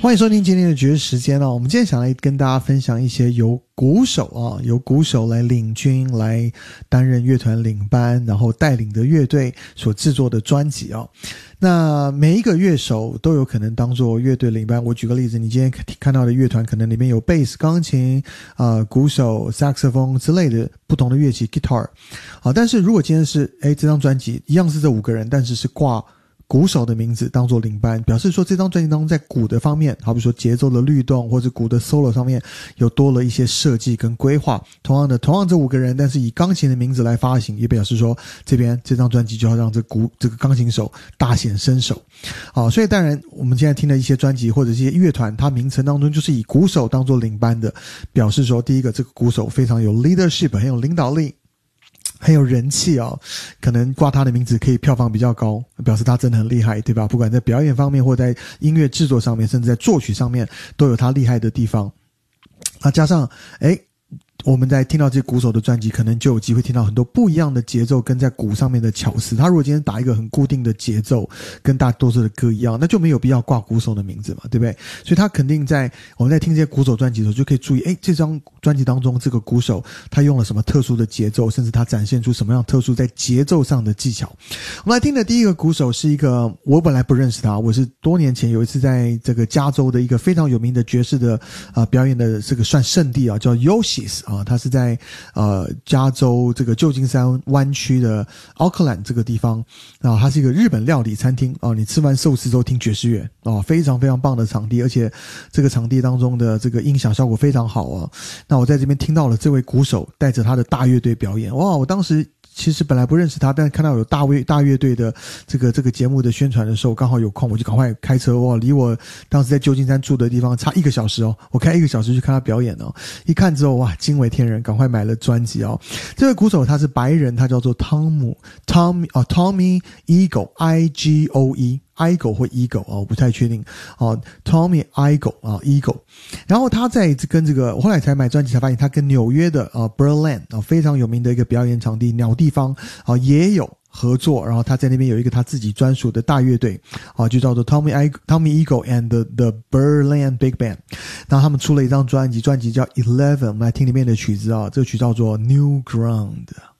欢迎收听今天的爵士时间我们今天想来跟大家分享一些由鼓手来领军，来担任乐团领班，然后带领的乐队所制作的专辑那每一个乐手都有可能当做乐队领班。我举个例子，你今天看到的乐团可能里面有贝斯、钢琴、鼓手、萨克斯风之类的不同的乐器 guitar 但是如果今天是这张专辑一样是这5个人，但是是挂鼓手的名字当做领班，表示说这张专辑当中在鼓的方面，好比说节奏的律动或者鼓的 solo 上面有多了一些设计跟规划。同样这5个人，但是以钢琴的名字来发行，也表示说这张专辑就要让这个钢琴手大显身手所以当然我们现在听的一些专辑或者一些乐团，它名称当中就是以鼓手当做领班的，表示说第一个这个鼓手非常有 leadership， 很有领导力，很有人气可能挂他的名字可以票房比较高，表示他真的很厉害，对吧？不管在表演方面或在音乐制作上面，甚至在作曲上面都有他厉害的地方加上我们在听到这些鼓手的专辑，可能就有机会听到很多不一样的节奏跟在鼓上面的巧思。他如果今天打一个很固定的节奏，跟大多数的歌一样，那就没有必要挂鼓手的名字嘛，对不对？所以他肯定我们在听这些鼓手专辑的时候，就可以注意这张专辑当中这个鼓手他用了什么特殊的节奏，甚至他展现出什么样特殊在节奏上的技巧。我们来听的第一个鼓手是一个我本来不认识他，我是多年前有一次在这个加州的一个非常有名的爵士的表演的这个算圣地叫 Yoshi's它是在加州这个旧金山湾区的奥克兰这个地方它是一个日本料理餐厅你吃完寿司之后听爵士乐非常非常棒的场地，而且这个场地当中的这个音响效果非常好那我在这边听到了这位鼓手带着他的大乐队表演我当时其实本来不认识他，但看到有大乐队的这个节目的宣传的时候，刚好有空，我就赶快开车离我当时在旧金山住的地方差1个小时我开1个小时去看他表演一看之后惊为天人，赶快买了专辑这位鼓手他是白人，他叫做Tommy Igoe Igoe 或 Eagle 我不太确定Tommy Igoe 然后他在跟我后来才买专辑才发现，他跟纽约的Berlin 非常有名的一个表演场地鸟地方也有合作，然后他在那边有一个他自己专属的大乐队就叫做 Tommy Igoe and the Berlin Big Band。 然后他们出了一张专辑叫 Eleven， 我们来听里面的曲子这个曲叫做 New Ground。